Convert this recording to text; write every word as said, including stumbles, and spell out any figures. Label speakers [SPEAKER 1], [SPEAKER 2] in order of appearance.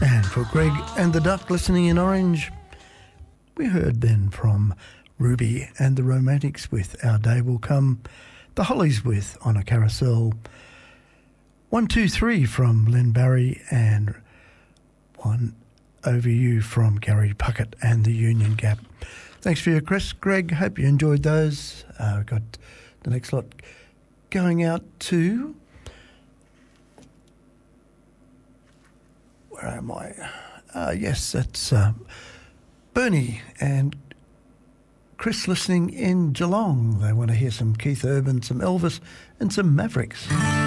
[SPEAKER 1] And for Greg and the Duck listening in Orange, we heard then from Ruby and the Romantics with Our Day Will Come, the Hollies with On a Carousel, one two three from Len Barry, and One Over You from Gary Puckett and the Union Gap. Thanks for your Chris, Greg. Hope you enjoyed those. Uh, we've got the next lot going out to... Where am I? Uh, yes, that's uh, Bernie and Chris listening in Geelong. They want to hear some Keith Urban, some Elvis and some Mavericks.